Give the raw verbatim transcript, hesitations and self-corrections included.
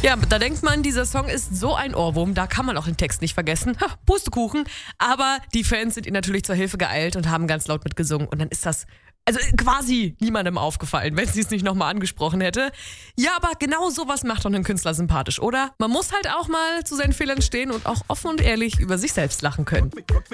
Ja, da denkt man, dieser Song ist so ein Ohrwurm, da kann man auch den Text nicht vergessen. Ha, Pustekuchen. Aber die Fans sind ihm natürlich zur Hilfe geeilt und haben ganz laut mitgesungen. Und dann ist das also quasi niemandem aufgefallen, wenn sie es nicht nochmal angesprochen hätte. Ja, aber genau sowas macht doch einen Künstler sympathisch, oder? Man muss halt auch mal zu seinen Fehlern stehen und auch offen und ehrlich über sich selbst lachen können.